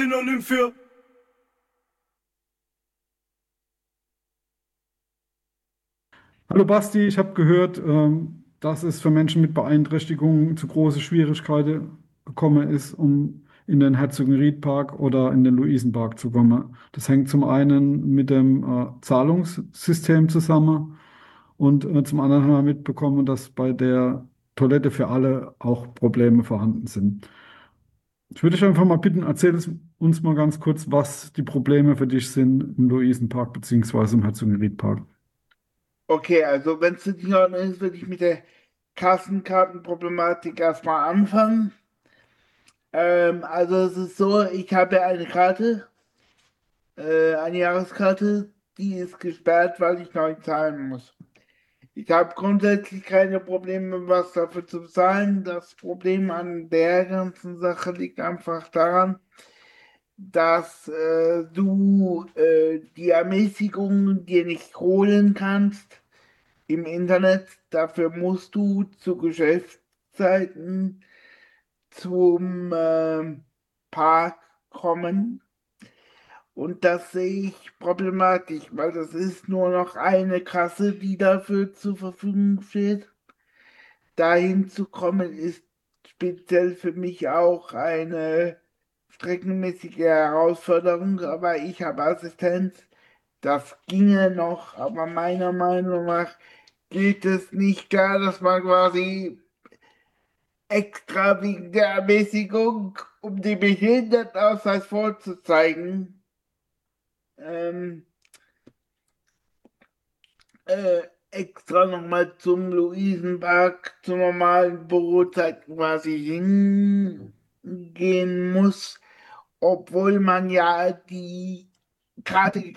Synonym für Hallo Basti, ich habe gehört, dass es für Menschen mit Beeinträchtigungen zu große Schwierigkeiten gekommen ist, um in den Herzogenriedpark oder in den Luisenpark zu kommen. Das hängt zum einen mit dem Zahlungssystem zusammen und zum anderen haben wir mitbekommen, dass bei der Toilette für alle auch Probleme vorhanden sind. Ich würde dich einfach mal bitten, uns mal ganz kurz, was die Probleme für dich sind im Luisenpark beziehungsweise im Herzogenriedpark. Okay, also wenn es nicht in Ordnung ist, würde ich mit der Kassenkartenproblematik erstmal anfangen. Also es ist so, ich habe eine Karte, eine Jahreskarte, die ist gesperrt, weil ich neu zahlen muss. Ich habe grundsätzlich keine Probleme, was dafür zu bezahlen. Das Problem an der ganzen Sache liegt einfach daran, dass du die Ermäßigung dir nicht holen kannst im Internet. Dafür musst du zu Geschäftszeiten zum Park kommen. Und das sehe ich problematisch, weil das ist nur noch eine Kasse, die dafür zur Verfügung steht. Dahin zu kommen ist speziell für mich auch eine streckenmäßige Herausforderung, aber ich habe Assistenz. Das ginge noch, aber meiner Meinung nach geht es nicht da, dass man quasi extra wegen der Ermäßigung, um den Behindertenausweis vorzuzeigen, ähm, extra nochmal zum Luisenpark zur normalen Bürozeit quasi hingehen muss, obwohl man ja die Karte